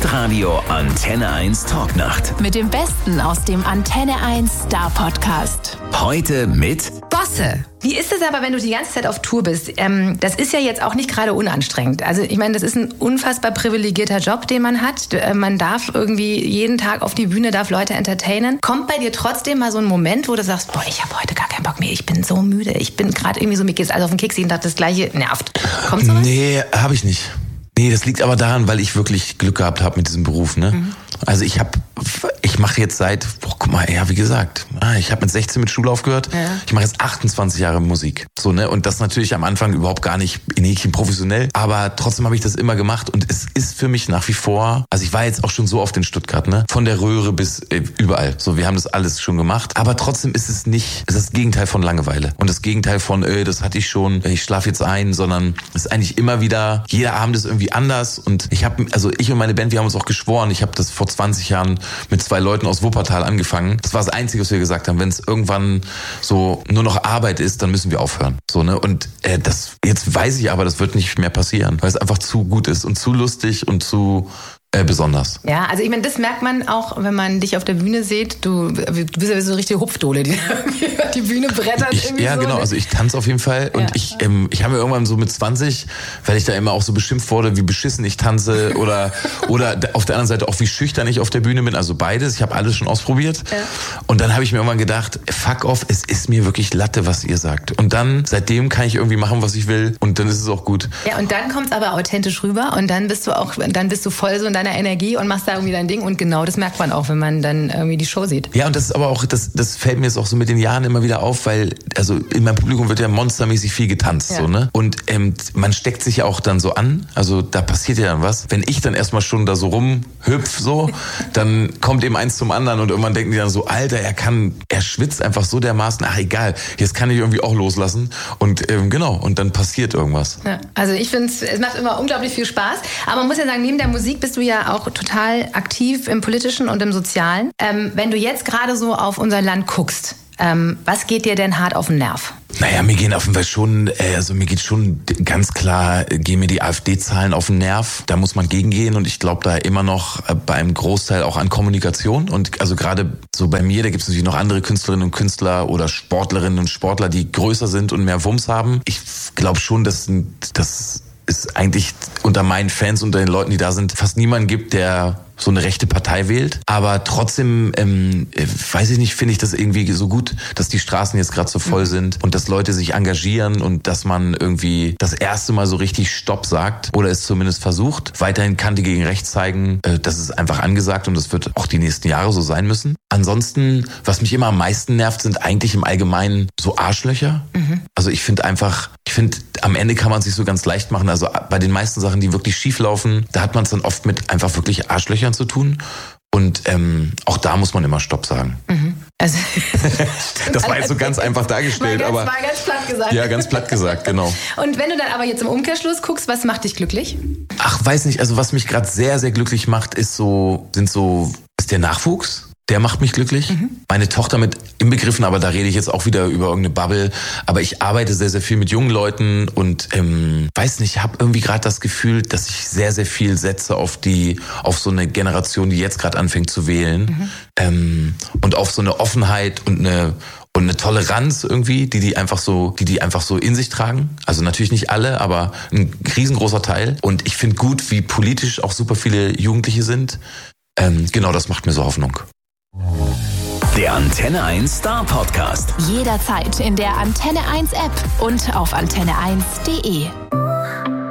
Hitradio Antenne 1 Talknacht. Mit dem Besten aus dem Antenne 1 Star Podcast. Heute mit Bosse. Wie ist es aber, wenn du die ganze Zeit auf Tour bist? Das ist ja jetzt auch nicht gerade unanstrengend. Also ich meine, das ist ein unfassbar privilegierter Job, den man hat. Man darf irgendwie jeden Tag auf die Bühne, darf Leute entertainen. Kommt bei dir trotzdem mal so ein Moment, wo du sagst, boah, ich habe heute gar keinen Bock mehr, ich bin so müde, ich bin gerade irgendwie so, mir geht's also auf den Keks, jeden Tag das Gleiche, nervt. Kommt sowas? Nee, habe ich nicht. Nee, das liegt aber daran, weil ich wirklich Glück gehabt habe mit diesem Beruf, ne? Mhm. Also ich mache jetzt seit, guck mal, ja, wie gesagt, ich habe mit 16 mit Schule aufgehört. Ja. Ich mache jetzt 28 Jahre Musik. So, ne? Und das natürlich am Anfang überhaupt gar nicht in Häkchen professionell. Aber trotzdem habe ich das immer gemacht. Und es ist für mich nach wie vor, also ich war jetzt auch schon so oft in Stuttgart, ne? Von der Röhre bis überall. So, wir haben das alles schon gemacht. Aber trotzdem ist es nicht, es ist das Gegenteil von Langeweile. Und das Gegenteil von, das hatte ich schon, ich schlafe jetzt ein, sondern es ist eigentlich immer wieder, jeder Abend ist irgendwie anders. Und ich und meine Band, wir haben uns auch geschworen, ich habe das vor 20 Jahren mit 2 Leuten aus Wuppertal angefangen. Das war das Einzige, was wir gesagt haben. Wenn es irgendwann so nur noch Arbeit ist, dann müssen wir aufhören. So, ne? Und jetzt weiß ich aber, das wird nicht mehr passieren, weil es einfach zu gut ist und zu lustig und zu besonders. Ja, also ich meine, das merkt man auch, wenn man dich auf der Bühne sieht. Du bist ja so eine richtige Hupfdohle, die über die Bühne brettert. Ja, so, genau. Also ich tanze auf jeden Fall. Und ich habe mir irgendwann so mit 20, weil ich da immer auch so beschimpft wurde, wie beschissen ich tanze oder auf der anderen Seite auch wie schüchtern ich auf der Bühne bin. Also beides. Ich habe alles schon ausprobiert. Ja. Und dann habe ich mir irgendwann gedacht, fuck off, es ist mir wirklich Latte, was ihr sagt. Und dann, seitdem kann ich irgendwie machen, was ich will. Und dann ist es auch gut. Ja, und dann kommt es aber authentisch rüber. Und dann bist du voll so in deiner Energie und machst da irgendwie dein Ding. Und genau das merkt man auch, wenn man dann irgendwie die Show sieht. Ja, und das ist aber auch, das fällt mir jetzt auch so mit den Jahren immer wieder auf, weil, also in meinem Publikum wird ja monstermäßig viel getanzt, so, ne? Und man steckt sich ja auch dann so an, also da passiert ja dann was. Wenn ich dann erstmal schon da so rumhüpf, so, dann kommt eben eins zum anderen und irgendwann denken die dann so, Alter, er schwitzt einfach so dermaßen, ach egal, jetzt kann ich irgendwie auch loslassen. Und genau, und dann passiert irgendwas. Ja, also ich finde, es macht immer unglaublich viel Spaß. Aber man muss ja sagen, neben der Musik bist du ja auch total aktiv im Politischen und im Sozialen. Wenn du jetzt gerade so auf unser Land guckst, was geht dir denn hart auf den Nerv? Naja, mir gehen auf jeden Fall schon, mir geht schon ganz klar, gehen mir die AfD-Zahlen auf den Nerv. Da muss man gegengehen und ich glaube da immer noch bei einem Großteil auch an Kommunikation. Und also gerade so bei mir, da gibt es natürlich noch andere Künstlerinnen und Künstler oder Sportlerinnen und Sportler, die größer sind und mehr Wumms haben. Ich glaube schon, dass es eigentlich unter meinen Fans, unter den Leuten, die da sind, fast niemanden gibt, der so eine rechte Partei wählt. Aber trotzdem, weiß ich nicht, finde ich das irgendwie so gut, dass die Straßen jetzt gerade so voll sind und dass Leute sich engagieren und dass man irgendwie das erste Mal so richtig Stopp sagt oder es zumindest versucht. Weiterhin Kante gegen rechts zeigen, das ist einfach angesagt und das wird auch die nächsten Jahre so sein müssen. Ansonsten, was mich immer am meisten nervt, sind eigentlich im Allgemeinen so Arschlöcher. Mhm. Also ich finde, am Ende kann man es sich so ganz leicht machen. Also bei den meisten Sachen, die wirklich schief laufen, da hat man es dann oft mit einfach wirklich Arschlöchern zu tun. Und auch da muss man immer Stopp sagen. Mhm. Also, das war jetzt so ganz einfach dargestellt. War ganz platt gesagt. Ja, ganz platt gesagt, genau. Und wenn du dann aber jetzt im Umkehrschluss guckst, was macht dich glücklich? Ach, weiß nicht. Also was mich gerade sehr, sehr glücklich macht, ist der Nachwuchs. Der macht mich glücklich. Mhm. Meine Tochter mit inbegriffen, aber da rede ich jetzt auch wieder über irgendeine Bubble. Aber ich arbeite sehr, sehr viel mit jungen Leuten und weiß nicht, habe irgendwie gerade das Gefühl, dass ich sehr, sehr viel setze auf so eine Generation, die jetzt gerade anfängt zu wählen. Mhm. Und auf so eine Offenheit und eine Toleranz irgendwie, die einfach so in sich tragen. Also natürlich nicht alle, aber ein riesengroßer Teil. Und ich finde gut, wie politisch auch super viele Jugendliche sind. Genau, das macht mir so Hoffnung. Der Antenne 1 Star Podcast. Jederzeit in der Antenne 1 App und auf antenne1.de.